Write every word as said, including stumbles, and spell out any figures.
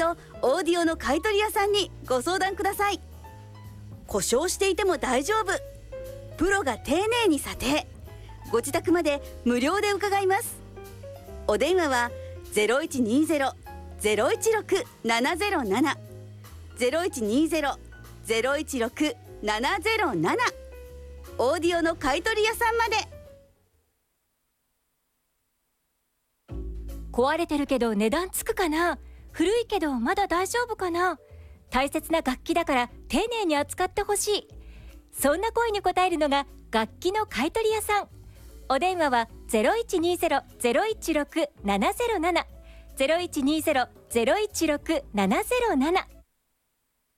とオーディオの買取屋さんにご相談ください。故障していても大丈夫、プロが丁寧に査定、ご自宅まで無料で伺います。お電話は ゼロいちにゼロ ゼロいちろく ななゼロなな ゼロいちにゼロ ゼロいちろく ななゼロなな、オーディオの買取屋さんまで。 壊れてるけど値段つくかな、古いけどまだ大丈夫かな、大切な楽器だから丁寧に扱ってほしい、そんな声に応えるのが楽器の買取屋さん。お電話は ゼロいちにゼロ ゼロいちろく ななゼロなな ゼロいちにゼロ ゼロいちろく ななゼロなな